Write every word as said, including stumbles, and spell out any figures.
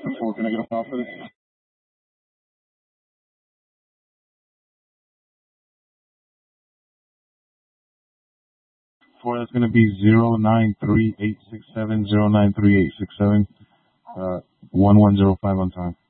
Four, can I get a file for this? Four, that's going to be zero nine three eight six seven zero nine three eight six seven. Uh, one one zero five on time.